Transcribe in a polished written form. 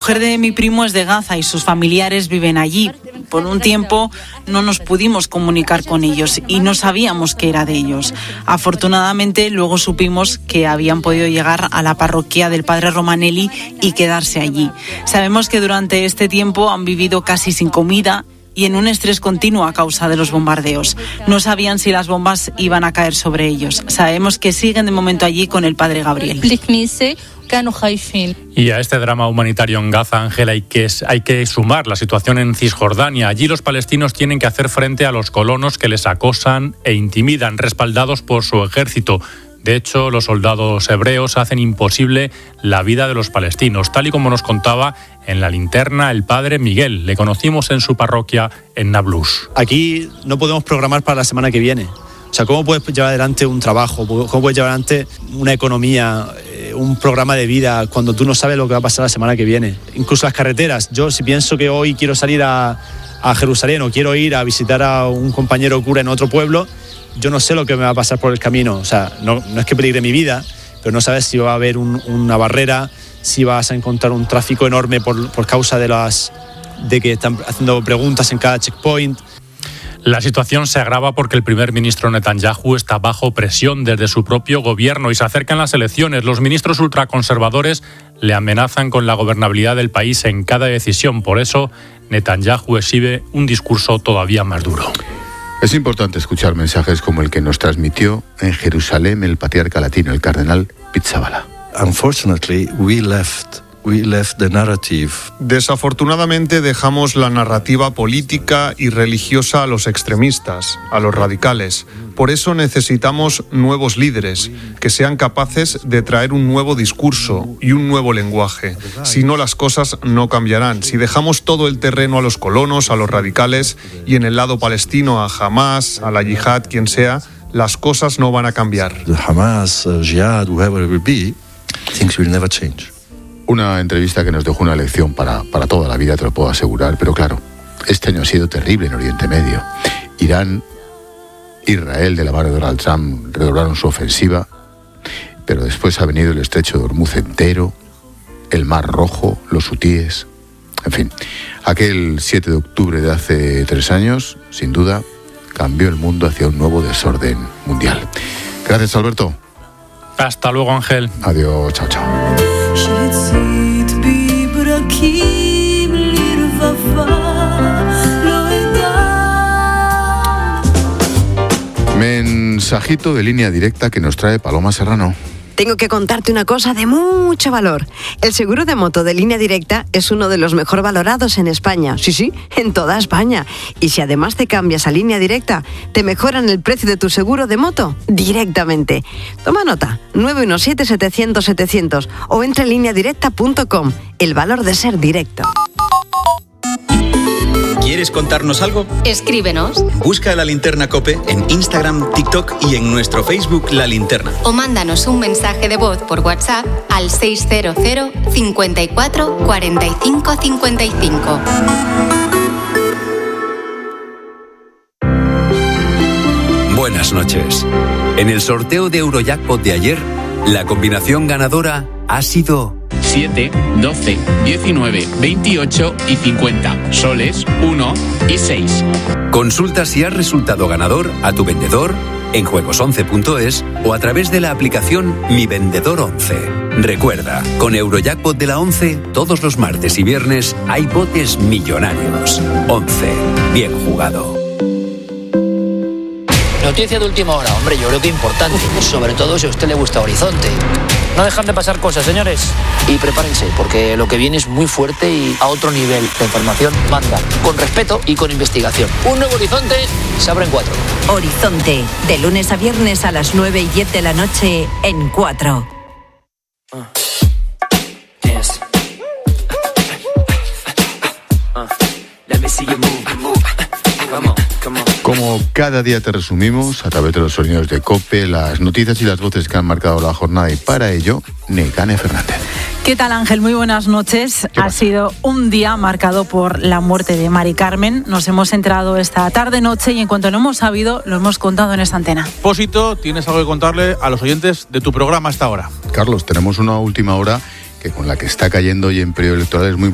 mujer de mi primo es de Gaza y sus familiares viven allí. Por un tiempo no nos pudimos comunicar con ellos y no sabíamos que era de ellos. Afortunadamente luego supimos que habían podido llegar a la parroquia del padre Romanelli y quedarse allí. Sabemos que durante este tiempo han vivido casi sin comida y en un estrés continuo a causa de los bombardeos. No sabían si las bombas iban a caer sobre ellos. Sabemos que siguen de momento allí con el padre Gabriel. Y a este drama humanitario en Gaza, Ángel, hay que sumar la situación en Cisjordania. Allí los palestinos tienen que hacer frente a los colonos que les acosan e intimidan, respaldados por su ejército. De hecho, los soldados hebreos hacen imposible la vida de los palestinos, tal y como nos contaba en La Linterna el padre Miguel. Le conocimos en su parroquia en Nablus. Aquí no podemos programar para la semana que viene. O sea, ¿cómo puedes llevar adelante un trabajo? ¿Cómo puedes llevar adelante una economía, un programa de vida, cuando tú no sabes lo que va a pasar la semana que viene? Incluso las carreteras. Yo, si pienso que hoy quiero salir a Jerusalén o quiero ir a visitar a un compañero cura en otro pueblo, yo no sé lo que me va a pasar por el camino. O sea, no es que peligre mi vida, pero no sabes si va a haber una barrera, si vas a encontrar un tráfico enorme por causa de que están haciendo preguntas en cada checkpoint. La situación se agrava porque el primer ministro Netanyahu está bajo presión desde su propio gobierno y se acercan las elecciones. Los ministros ultraconservadores le amenazan con la gobernabilidad del país en cada decisión. Por eso, Netanyahu exhibe un discurso todavía más duro. Es importante escuchar mensajes como el que nos transmitió en Jerusalén el patriarca latino, el cardenal Pizzaballa. Unfortunately, we left the narrative. Desafortunadamente dejamos la narrativa política y religiosa a los extremistas, a los radicales. Por eso necesitamos nuevos líderes que sean capaces de traer un nuevo discurso y un nuevo lenguaje. Si no, las cosas no cambiarán. Si dejamos todo el terreno a los colonos, a los radicales y en el lado palestino a Hamas, a la yihad, quien sea, las cosas no van a cambiar. The Hamas, jihad, whoever it will be, things will never change. Una entrevista que nos dejó una lección para toda la vida, te lo puedo asegurar, pero claro, este año ha sido terrible en Oriente Medio. Irán, Israel, de la mano de Donald Trump, redoblaron su ofensiva, pero después ha venido el estrecho de Hormuz entero, el Mar Rojo, los hutíes, en fin. Aquel 7 de octubre de hace 3 años, sin duda, cambió el mundo hacia un nuevo desorden mundial. Gracias, Alberto. Hasta luego, Ángel. Adiós, chao, chao. Mensajito de línea directa que nos trae Paloma Serrano. Tengo que contarte una cosa de mucho valor. El seguro de moto de Línea Directa es uno de los mejor valorados en España. Sí, en toda España. Y si además te cambias a Línea Directa, te mejoran el precio de tu seguro de moto directamente. Toma nota, 917-700-700 o entra en lineadirecta.com. El valor de ser directo. ¿Quieres contarnos algo? Escríbenos. Busca La Linterna COPE en Instagram, TikTok y en nuestro Facebook La Linterna. O mándanos un mensaje de voz por WhatsApp al 600 54 45 55. Buenas noches. En el sorteo de Eurojackpot de ayer, la combinación ganadora ha sido 7, 12, 19, 28 y 50. Soles, 1 y 6. Consulta si has resultado ganador a tu vendedor en juegos11.es o a través de la aplicación Mi Vendedor 11. Recuerda, con Eurojackpot de la 11, todos los martes y viernes hay botes millonarios. 11. Bien jugado. Noticia de última hora, hombre, yo creo que importante, sobre todo si a usted le gusta Horizonte. No dejan de pasar cosas, señores. Y prepárense, porque lo que viene es muy fuerte y a otro nivel. La información manda, con respeto y con investigación. Un nuevo Horizonte se abre en 4. Horizonte, de lunes a viernes a las 9 y 10 de la noche en 4. Como cada día te resumimos, a través de los sonidos de COPE, las noticias y las voces que han marcado la jornada, y para ello, Nekane Fernández. ¿Qué tal, Ángel? Muy buenas noches. Ha sido un día marcado por la muerte de Mari Carmen. Nos hemos enterado esta tarde-noche y en cuanto lo hemos sabido, lo hemos contado en esta antena. Pósito, tienes algo que contarle a los oyentes de tu programa hasta ahora. Carlos, tenemos una última hora que con la que está cayendo hoy en periodo electoral es muy